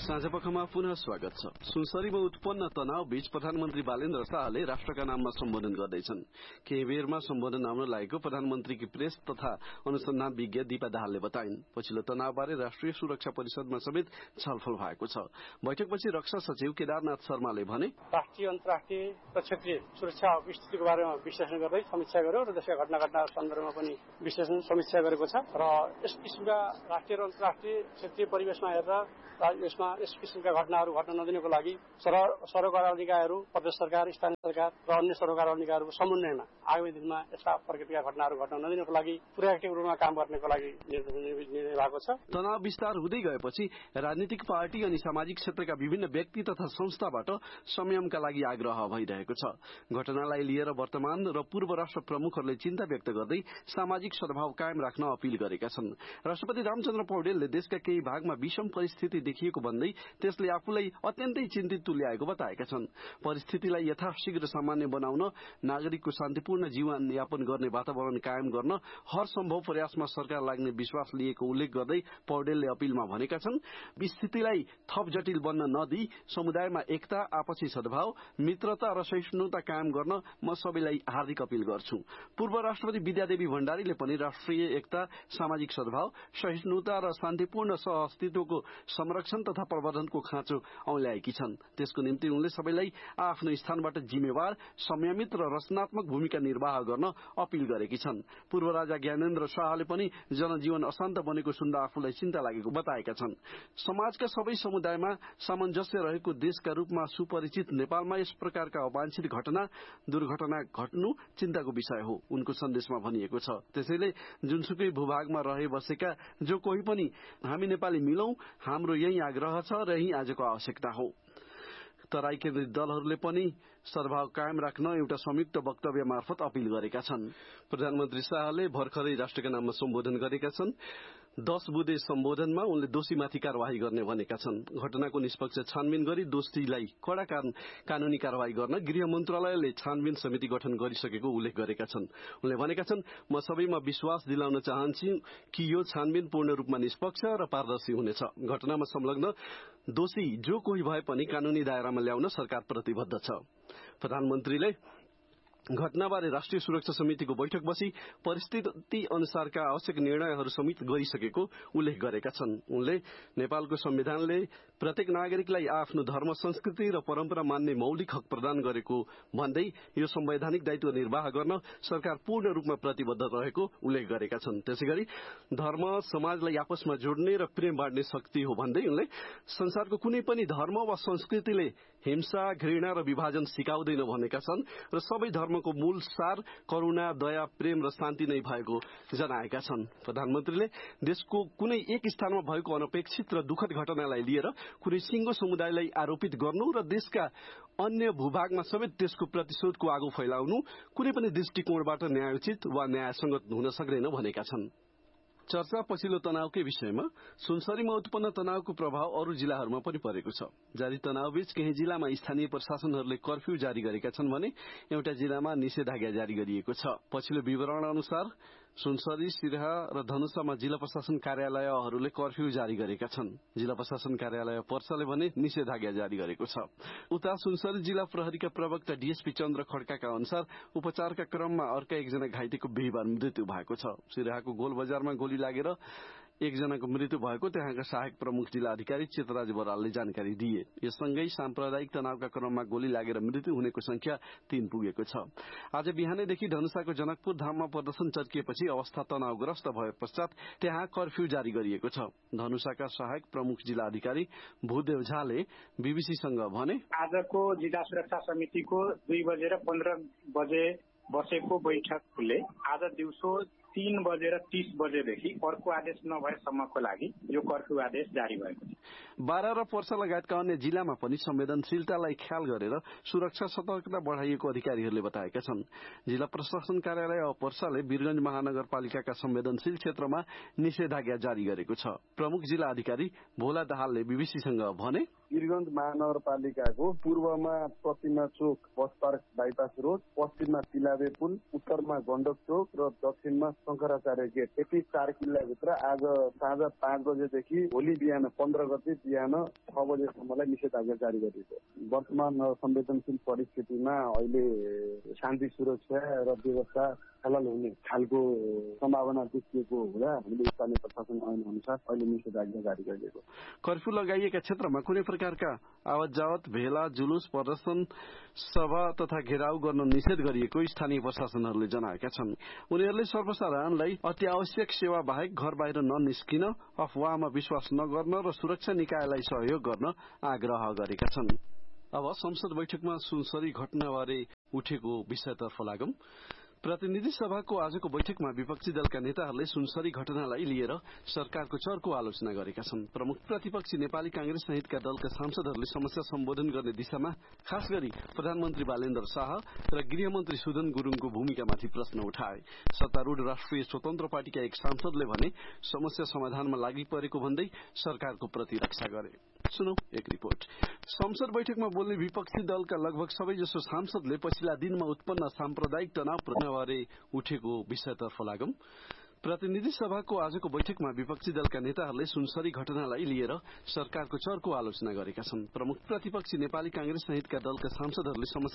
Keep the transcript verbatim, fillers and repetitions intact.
साँझपखमा पुनः स्वागत छ। सुनसरीमा उत्पन्न तनाव बीच प्रधानमन्त्री बालेन्द्र शाहले राष्ट्रका नाममा सम्बोधन गर्दैछन्। केही बेरमा सम्बोधन आउन लागेको प्रधानमन्त्रीकी प्रेस तथा अनुसन्धान विज्ञ दीपा दाहालले बताइन्। पछिल्लो तनावबारे राष्ट्रिय सुरक्षा परिषदमा समेत छलफल भएको छ। बैठकपछि रक्षा सचिव केदारनाथ शर्माले भने, राष्ट्रिय अन्तर्राष्ट्रिय र क्षेत्रीय सुरक्षा स्थितिको बारेमा विश्लेषण गर्दै समीक्षा गर्यो र देशका घटना घटना सन्दर्भमा पनि विश्लेषण समीक्षा गरेको छ र यस किसिमका राष्ट्रिय र अन्तर्राष्ट्रिय क्षेत्रीय परिवेशमा हेरेर यसमा यस किसिमका घटनाहरू घट्न नदिनको लागि सरोकार निकायहरू, प्रदेश सरकार, स्थानीय सरकार र अन्य सरोकार निकायहरूको समन्वयमा आगामी दिनमा यस्ता प्रकृतिका घटनाहरू घट्न नदिनको लागि प्रोएक्टिभ रूपमा काम गर्नको लागि निर्णय भएको छ। तनाव विस्तार हुँदै गएपछि राजनीतिक पार्टी अनि सामाजिक क्षेत्रका विभिन्न व्यक्ति तथा संस्थाबाट संयमका लागि आग्रह भइरहेको छ। घटनालाई लिएर वर्तमान र पूर्व राष्ट्र प्रमुखहरूले चिन्ता व्यक्त गर्दै सामाजिक सद्भाव कायम राख्न अपील गरेका छन्। राष्ट्रपति रामचन्द्र पौडेलले देशका केही भागमा विषम परिस्थिति देखिएको भन्दै त्यसले आफूलाई अत्यन्तै चिन्तित तुल्याएको बताएका छन्। परिस्थितिलाई यथाशीघ्र सामान्य बनाउन, नागरिकको शान्तिपूर्ण जीवन यापन गर्ने वातावरण कायम गर्न हर सम्भव प्रयासमा सरकार लाग्ने विश्वास लिएको उल्लेख गर्दै पौडेलले अपीलमा भनेका छन्, स्थितिलाई थप जटिल बन्न नदिई समुदायमा एकता, आपसी सद्भाव, मित्रता र सहिष्णुता कायम गर्न म सबैलाई हार्दिक अपील गर्छु। पूर्व राष्ट्रपति विद्यादेवी भण्डारीले पनि राष्ट्रिय एकता, सामाजिक सद्भाव, सहिष्णुता र शान्तिपूर्ण सहअस्तित्वको संरक्षण तथा प्रवर्धनको खाँचो औल्याएकी छन्। त्यसको निम्ति उनले सबैलाई आफ्नो स्थानबाट जिम्मेवार, संयमित र रचनात्मक भूमिका निर्वाह गर्न अपील गरेकी छन्। पूर्व राजा ज्ञानेन्द्र शाहले पनि जनजीवन अशान्त बनेको सुन्दा आफूलाई चिन्ता लागेको बताएका छन्। समाजका सबै समुदायमा सामञ्जस्य रहेको देशका रूपमा सुपरिचित नेपालमा यस प्रकारका अवांछित घटना, दुर्घटना घट्नु चिन्ताको विषय हो, उनको सन्देशमा भनिएको छ। त्यसैले जुनसुकै भूभागमा रहे बसेका जो कोही पनि हामी नेपाली मिलौं, हाम्रो यही आग्रह छ र यही आजको आवश्यकता हो। तराई केन्द्रित दलहरूले पनि सद्भाव कायम राख्न एउटा संयुक्त वक्तव्य मार्फत अपील गरेका छन्। प्रधानमन्त्री शाहले भर्खरै राष्ट्रका नाममा सम्बोधन गरेका छन्। दश बुँदे सम्बोधनमा उनले दोषीमाथि कार्यवाही गर्ने भनेका छन्। घटनाको निष्पक्ष छानबिन गरी दोषीलाई कड़ा कानूनी कार्यवाही गर्न गृह मन्त्रालयले छानबिन समिति गठन गरिसकेको उल्लेख गरेका छन्। उनले भनेका छन्, म सबैमा विश्वास दिलाउन चाहन्छु कि यो छानबिन पूर्ण रूपमा निष्पक्ष र पारदर्शी हुनेछ। घटनामा संलग्न दोषी जो कोही भए पनि कानूनी दायरामा ल्याउन सरकार प्रतिबद्ध छ। प्रधानमन्त्रीले घटनाबारे राष्ट्रिय सुरक्षा समितिको बैठक बसी परिस्थिति अनुसारका आवश्यक निर्णयहरू समेत गरिसकेको उल्लेख गरेका छन्। उनले नेपालको संविधानले प्रत्येक नागरिकलाई आफ्नो धर्म, संस्कृति र परम्परा मान्ने मौलिक हक प्रदान गरेको भन्दै यो संवैधानिक दायित्व निर्वाह गर्न सरकार पूर्ण रूपमा प्रतिबद्ध रहेको उल्लेख गरेका छन्। त्यसैगरी धर्म समाजलाई आपसमा जोड्ने र प्रेम बाँड्ने शक्ति हो भन्दै उनले संसारको कुनै पनि धर्म वा संस्कृतिले हिंसा, घृणा र विभाजन सिकाउँदैन भनेका छन् र सबै धर्मको मूल सार करुणा, दया, प्रेम र शान्ति नै भएको जनाएका छन्। प्रधानमन्त्रीले देशको कुनै एक स्थानमा भएको अनपेक्षित र दुखद घटनालाई लिएर कुनै सिंगो समुदायलाई आरोपित गर्नु र देशका अन्य भूभागमा समेत त्यसको प्रतिशोधको आगो फैलाउनु कुनै पनि दृष्टिकोणबाट न्यायोचित वा न्यायसंगत हुन सक्दैन भनेका छन्। चर्चा पछिल्लो तनावकै विषयमा। सुनसरीमा उत्पन्न तनावको प्रभाव अरू जिल्लाहरूमा पनि परेको छ। जारी तनावबीच केही जिल्लामा स्थानीय प्रशासनहरूले कर्फ्यू जारी गरेका छन् भने एउटा जिल्लामा निषेधाज्ञा जारी गरिएको छ। पछिल्लो विवरण अनुसार सुनसरी, सिराहा र धनुषामा जिल्ला प्रशासन कार्यालयहरूले कर्फ्यू जारी गरेका छन्। जिल्ला प्रशासन कार्यालय पर्साले भने निषेधाज्ञा जारी गरेको छ। उता सुनसरी जिल्ला प्रहरीका प्रवक्ता डीएसपी चन्द्र खड्काका अनुसार उपचारका क्रममा अर्का एकजना घाइतेको बिहिबार मृत्यु भएको छ। सिराहाको गोल बजारमा गोली लागेर एकजनाको मृत्यु भएको त्यहाँका सहायक प्रमुख जिल्ला अधिकारी चितराज बरालले जानकारी दिए। यससँगै साम्प्रदायिक तनावका क्रममा गोली लागेर मृत्यु हुनेको संख्या तीन पुगेको छ। आज बिहानैदेखि धनुषाको जनकपुर धाममा प्रदर्शन चर्किएपछि अवस्था तनावग्रस्त भए पश्चात त्यहाँ कर्फ्यू जारी गरिएको छ। धनुषाका सहायक प्रमुख जिल्ला अधिकारी भूदेव झाले बीबीसीसँग भने, आजको जिल्ला सुरक्षा समितिको दुई बजेर पन्ध्र बजे बसेको बैठकले आज दिउँसो तीन बजेर तीस बजेदेखि अर्को आदेश नभएसम्मको लागि यो कर्फ्यू आदेश जारी भएको छ। बारा र पर्सा लगायतका अन्य जिल्लामा पनि संवेदनशीलतालाई ख्याल गरेर सुरक्षा सतर्कता बढ़ाइएको अधिकारीहरूले बताएका छन्। जिल्ला प्रशासन कार्यालय पर्साले वीरगंज महानगरपालिकाका संवेदनशील क्षेत्रमा निषेधाज्ञा जारी गरेको छ। प्रमुख जिल्ला अधिकारी भोला दाहालले बीबीसीसँग भने, वीरगंज महानगरपालिकाको पूर्वमा प्रतिमा चोक बस पार्क बाइपास रोड, पश्चिममा तिलाबे पुल, उत्तरमा गण्डक चोक र दक्षिणमा शंकराचार्य गेट, यति चार किल्लाभित्र आज साँझ पाँच बजेदेखि भोलि बिहान पन्ध्र गते बिहान छ बजेसम्मलाई निषेधाज्ञा जारी गरिएको। वर्तमान संवेदनशील परिस्थितिमा अहिले शान्ति सुरक्षा र व्यवस्था खलल हुने खालको सम्भावना देखिएको हुँदा हामीले स्थानीय प्रशासन ऐन अनुसार अहिले निषेधाज्ञा जारी गरिएको। कर्फ्यू लगाइएका क्षेत्रमा कुनै प्रकारका आवत जावत भेला जुलुस प्रदर्शन सभा तथा घेराउ गर्न निषेध गरिएको स्थानीय प्रशासनहरूले जनाएका छन्। उनीहरूले सर्वसाधारणलाई अत्यावश्यक सेवा बाहेक घर बाहिर ननिस्किन, अफवाहमा विश्वास नगर्न र सुरक्षा निकायलाई सहयोग गर्न आग्रह गरेका छन्। अब संसद बैठकमा सुनसरी घटनाबारे उठेको विषयतर्फ लागौं। प्रतिनिधि सभाको आजको बैठकमा विपक्षी दलका नेताहरूले सुनसरी घटनालाई लिएर सरकारको चर्को आलोचना गरेका छन्। प्रमुख प्रतिपक्षी नेपाली कांग्रेस सहितका दलका सांसदहरूले समस्या सम्बोधन गर्ने दिशामा खास गरी प्रधानमन्त्री बालेन्द्र शाह र गृहमन्त्री सुदन गुरुङको भूमिकामाथि प्रश्न उठाए। सत्तारूढ़ राष्ट्रिय स्वतन्त्र पार्टीका एक सांसदले भने समस्या समाधानमा लागि परेको भन्दै सरकारको प्रतिरक्षा गरे। सुनौ एक रिपोर्ट। संसद बैठकमा बोल्ने विपक्षी दलका लगभग सबैजसो सांसदले पछिल्ला दिनमा उत्पन्न साम्प्रदायिक तनाव बारे उठेको विषयतर्फ लागौं। प्रतिनिधि सभाको आजको बैठकमा विपक्षी दलका नेताहरूले सुनसरी घटनालाई लिएर सरकारको चर्को आलोचना गरेका छन्। प्रमुख प्रतिपक्षी नेपाली कांग्रेस सहितका दलका सांसदहरूले समस्या